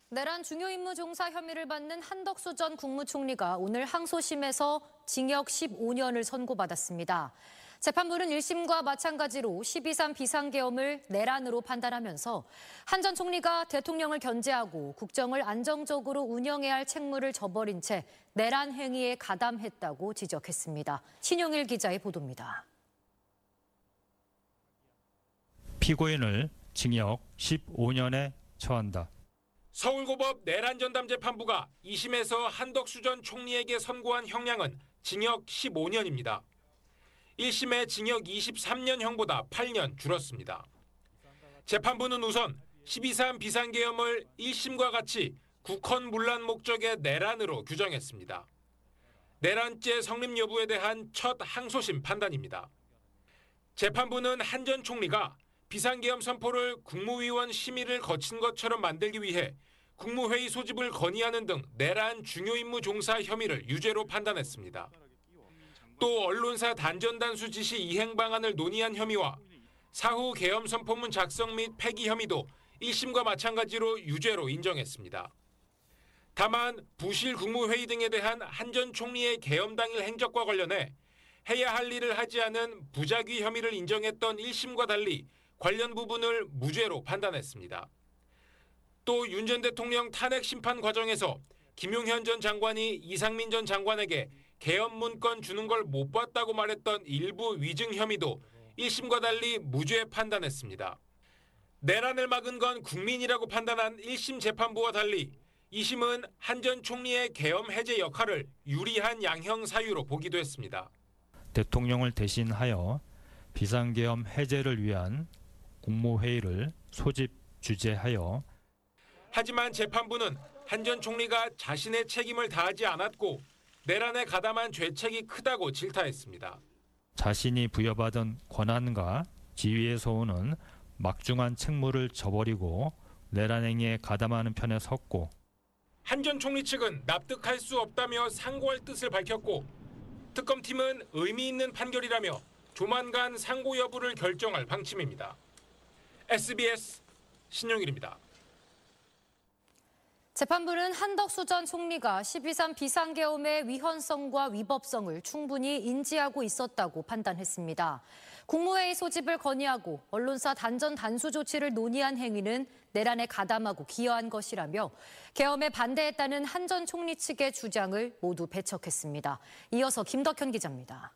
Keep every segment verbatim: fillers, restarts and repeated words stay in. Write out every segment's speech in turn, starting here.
내란 중요 임무 종사 혐의를 받는 한덕수 전 국무총리가 오늘 항소심에서 징역 십오 년을 선고받았습니다. 재판부는 일 심과 마찬가지로 십이 삼 비상계엄을 내란으로 판단하면서 한 전 총리가 대통령을 견제하고 국정을 안정적으로 운영해야 할 책무를 저버린 채 내란 행위에 가담했다고 지적했습니다. 신용일 기자의 보도입니다. 피고인을 징역 십오 년에 처한다. 서울고법 내란전담재판부가 이 심에서 한덕수 전 총리에게 선고한 형량은 징역 십오 년입니다. 일 심의 징역 이십삼 년형보다 팔 년 줄었습니다. 재판부는 우선 십이 삼 비상계엄을 일 심과 같이 국헌 문란 목적의 내란으로 규정했습니다. 내란죄 성립 여부에 대한 첫 항소심 판단입니다. 재판부는 한 전 총리가 비상계엄 선포를 국무위원 심의를 거친 것처럼 만들기 위해 국무회의 소집을 건의하는 등 내란 중요임무 종사 혐의를 유죄로 판단했습니다. 또 언론사 단전단수 지시 이행 방안을 논의한 혐의와 사후 계엄 선포문 작성 및 폐기 혐의도 일 심과 마찬가지로 유죄로 인정했습니다. 다만 부실 국무회의 등에 대한 한 전 총리의 계엄 당일 행적과 관련해 해야 할 일을 하지 않은 부작위 혐의를 인정했던 일 심과 달리 관련 부분을 무죄로 판단했습니다. 또 윤 전 대통령 탄핵 심판 과정에서 김용현 전 장관이 이상민 전 장관에게 계엄 문건 주는 걸 못 봤다고 말했던 일부 위증 혐의도 일 심과 달리 무죄 판단했습니다. 내란을 막은 건 국민이라고 판단한 일 심 재판부와 달리 이 심은 한 전 총리의 계엄 해제 역할을 유리한 양형 사유로 보기도 했습니다. 대통령을 대신하여 비상계엄 해제를 위한 국무회의를 소집 주재하여 하지만 재판부는 한 전 총리가 자신의 책임을 다하지 않았고 내란에 가담한 죄책이 크다고 질타했습니다. 자신이 부여받은 권한과 지위에서 오는 막중한 책무를 저버리고 내란 행위에 가담하는 편에 섰고 한 전 총리 측은 납득할 수 없다며 상고할 뜻을 밝혔고 특검팀은 의미 있는 판결이라며 조만간 상고 여부를 결정할 방침입니다. 에스비에스 신용일입니다. 재판부는 한덕수 전 총리가 십이 삼 비상계엄의 위헌성과 위법성을 충분히 인지하고 있었다고 판단했습니다. 국무회의 소집을 건의하고 언론사 단전 단수 조치를 논의한 행위는 내란에 가담하고 기여한 것이라며 계엄에 반대했다는 한 전 총리 측의 주장을 모두 배척했습니다. 이어서 김덕현 기자입니다.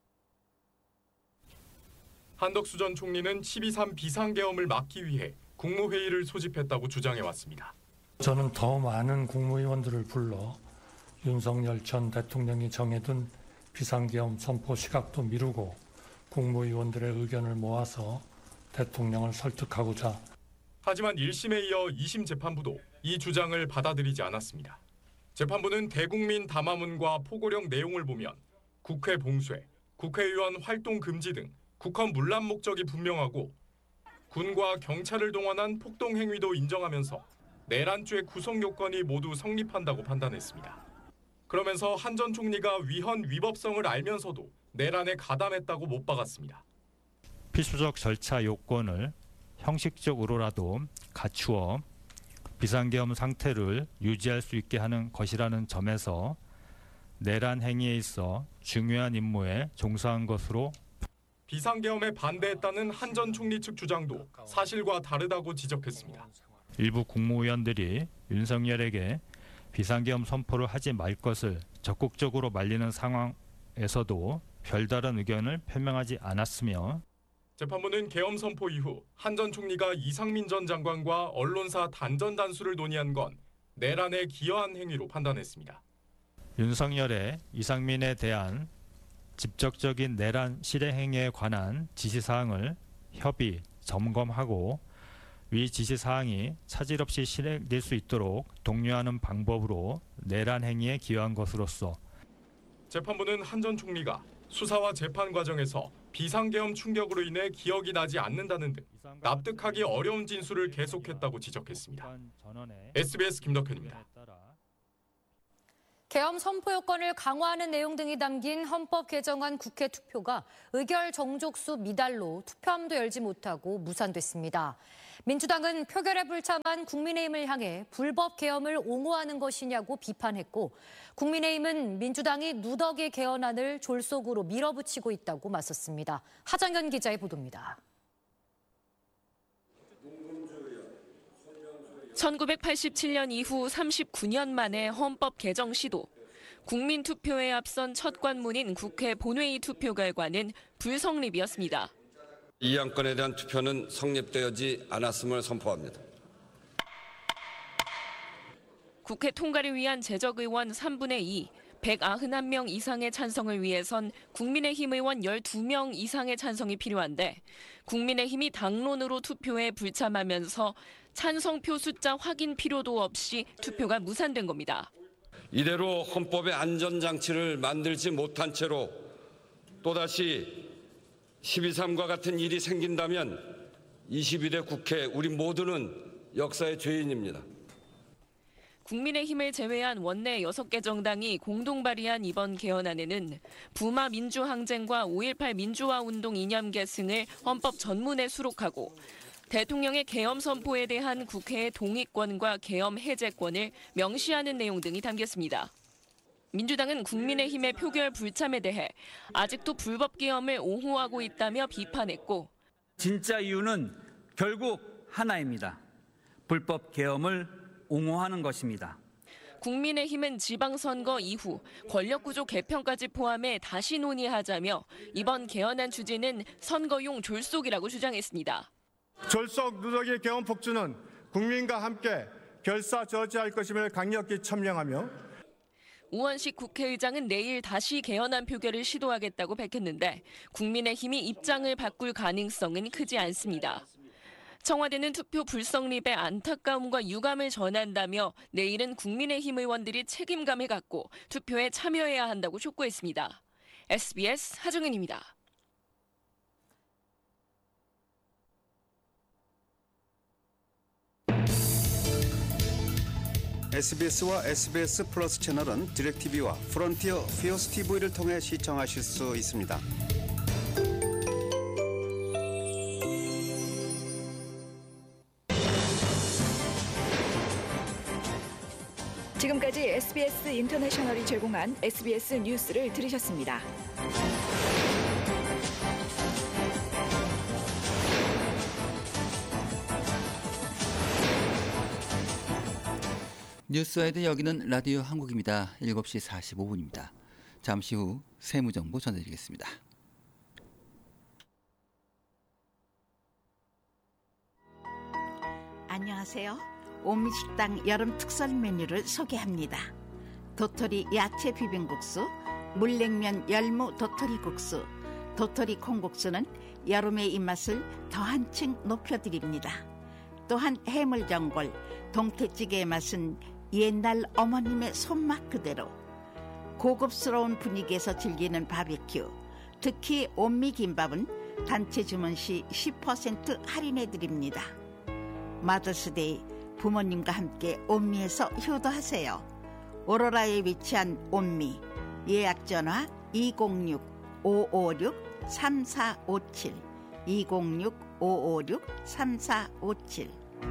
한덕수 전 총리는 십이 삼 비상계엄을 막기 위해 국무회의를 소집했다고 주장해왔습니다. 저는 더 많은 국무위원들을 불러 윤석열 전 대통령이 정해둔 비상계엄 선포 시각도 미루고 국무위원들의 의견을 모아서 대통령을 설득하고자. 하지만 일 심에 이어 이 심 재판부도 이 주장을 받아들이지 않았습니다. 재판부는 대국민 담화문과 포고령 내용을 보면 국회 봉쇄, 국회의원 활동 금지 등 국헌 문란 목적이 분명하고 군과 경찰을 동원한 폭동 행위도 인정하면서 내란죄 구성 요건이 모두 성립한다고 판단했습니다. 그러면서 한 전 총리가 위헌 위법성을 알면서도 내란에 가담했다고 못 박았습니다. 필수적 절차 요건을 형식적으로라도 갖추어 비상계엄 상태를 유지할 수 있게 하는 것이라는 점에서 내란 행위에 있어 중요한 임무에 종사한 것으로 비상계엄에 반대했다는 한 전 총리 측 주장도 사실과 다르다고 지적했습니다. 일부 국무위원들이 윤석열에게 비상계엄 선포를 하지 말 것을 적극적으로 말리는 상황에서도 별다른 의견을 표명하지 않았으며 재판부는 계엄 선포 이후 한 전 총리가 이상민 전 장관과 언론사 단전 단수를 논의한 건 내란에 기여한 행위로 판단했습니다. 윤석열의 이상민에 대한 직접적인 내란 실행 행위에 관한 지시사항을 협의, 점검하고 위 지시사항이 차질 없이 실행될 수 있도록 독려하는 방법으로 내란 행위에 기여한 것으로서 재판부는 한 전 총리가 수사와 재판 과정에서 비상계엄 충격으로 인해 기억이 나지 않는다는 등 납득하기 어려운 진술을 계속했다고 지적했습니다. 에스비에스 김덕현입니다. 계엄 선포 요건을 강화하는 내용 등이 담긴 헌법 개정안 국회 투표가 의결 정족수 미달로 투표함도 열지 못하고 무산됐습니다. 민주당은 표결에 불참한 국민의힘을 향해 불법 계엄을 옹호하는 것이냐고 비판했고, 국민의힘은 민주당이 누더기 개헌안을 졸속으로 밀어붙이고 있다고 맞섰습니다. 하정현 기자의 보도입니다. 천구백팔십칠 년 이후 삼십구 년 만에 헌법 개정 시도. 국민 투표에 앞선 첫 관문인 국회 본회의 투표 결과는 불성립이었습니다. 이 안건에 대한 투표는 성립되지 않았음을 선포합니다. 국회 통과를 위한 재적 의원 삼분의 이, 백구십일 명 이상의 찬성을 위해선 국민의힘 의원 열두 명 이상의 찬성이 필요한데, 국민의힘이 당론으로 투표에 불참하면서 찬성표 숫자 확인 필요도 없이 투표가 무산된 겁니다. 이대로 헌법의 안전장치를 만들지 못한 채로 또다시 십이 삼과 같은 일이 생긴다면 이십일 대 국회 우리 모두는 역사의 죄인입니다. 국민의힘을 제외한 원내 여섯 개 정당이 공동 발의한 이번 개헌안에는 부마 민주항쟁과 오일팔 민주화운동 이념 계승을 헌법 전문에 수록하고, 대통령의 계엄 선포에 대한 국회의 동의권과 계엄 해제권을 명시하는 내용 등이 담겼습니다. 민주당은 국민의힘의 표결 불참에 대해 아직도 불법 계엄을 옹호하고 있다며 비판했고, 진짜 이유는 결국 하나입니다. 불법 계엄을 옹호하는 것입니다. 국민의힘은 지방선거 이후 권력구조 개편까지 포함해 다시 논의하자며 이번 개헌안 취지는 선거용 졸속이라고 주장했습니다. 졸속 누더기 계엄 폭주는 국민과 함께 결사 저지할 것임을 강력히 천명하며, 우원식 국회의장은 내일 다시 개헌안 표결을 시도하겠다고 밝혔는데, 국민의힘이 입장을 바꿀 가능성은 크지 않습니다. 청와대는 투표 불성립에 안타까움과 유감을 전한다며 내일은 국민의힘 의원들이 책임감을 갖고 투표에 참여해야 한다고 촉구했습니다. 에스비에스 하정은입니다. 에스비에스와 에스비에스 플러스 채널은 디렉티비와 프론티어 피오스 티비를 통해 시청하실 수 있습니다. 지금까지 에스비에스 인터내셔널이 제공한 에스비에스 뉴스를 들으셨습니다. 뉴스와이드 여기는 라디오 한국입니다. 일곱 시 사십오 분입니다. 잠시 후 세무정보 전해드리겠습니다. 안녕하세요. 오미식당 여름 특설 메뉴를 소개합니다. 도토리 야채 비빔국수, 물냉면 열무 도토리 국수, 도토리 콩국수는 여름의 입맛을 더 한층 높여드립니다. 또한 해물전골, 동태찌개의 맛은 옛날 어머님의 손맛 그대로. 고급스러운 분위기에서 즐기는 바비큐, 특히 온미김밥은 단체 주문 시 십 퍼센트 할인해드립니다. 마더스데이, 부모님과 함께 온미에서 효도하세요. 오로라에 위치한 온미, 예약전화 이공육 오오육 삼사오칠, 이공육 오오육 삼사오칠.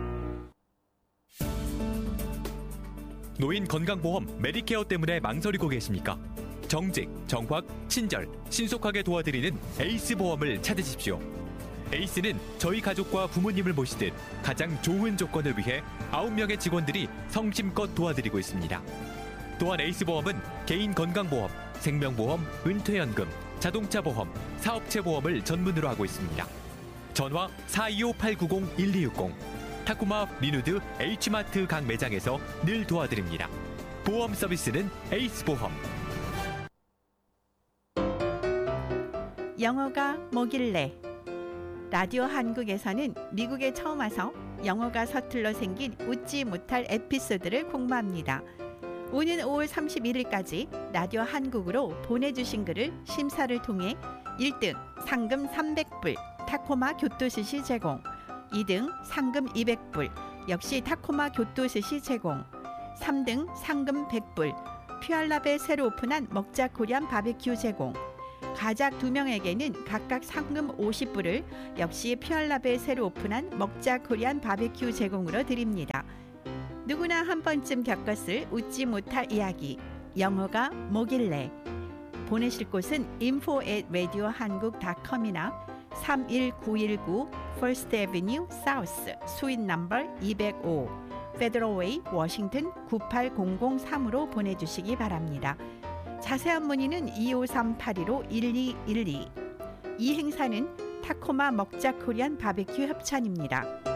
노인 건강보험 메디케어 때문에 망설이고 계십니까? 정직, 정확, 친절, 신속하게 도와드리는 에이스 보험을 찾으십시오. 에이스는 저희 가족과 부모님을 모시듯 가장 좋은 조건을 위해 아홉 명의 직원들이 성심껏 도와드리고 있습니다. 또한 에이스 보험은 개인 건강보험, 생명보험, 은퇴연금, 자동차 보험, 사업체 보험을 전문으로 하고 있습니다. 전화 사이오 팔구공 일이육공, 타코마 리누드 H마트 각 매장에서 늘 도와드립니다. 보험 서비스는 에이스 보험. 영어가 뭐길래? 라디오 한국에서는 미국에 처음 와서 영어가 서툴러 생긴 웃지 못할 에피소드를 공모합니다. 오는 오월 삼십일일까지 라디오 한국으로 보내주신 글을 심사를 통해 일 등 상금 삼백 불 타코마 교토스시 제공, 이 등 상금 이백 불 역시 타코마 교토스시 제공, 삼 등 상금 백 불 퓨알랍에 새로 오픈한 먹자 코리안 바베큐 제공. 가작 두 명에게는 각각 상금 오십 불을 역시 퓨알랍에 새로 오픈한 먹자 코리안 바베큐 제공으로 드립니다. 누구나 한 번쯤 겪었을 웃지 못할 이야기. 영어가 뭐길래. 보내실 곳은 info at radiohankook dot com이나 삼일구일구 First Avenue South 수인 넘버 이백오 Federal Way, 워싱턴 구팔공공삼으로 보내주시기 바랍니다. 자세한 문의는 이오삼 팔일오 일이일이. 이 행사는 타코마 먹자 코리안 바베큐 협찬입니다.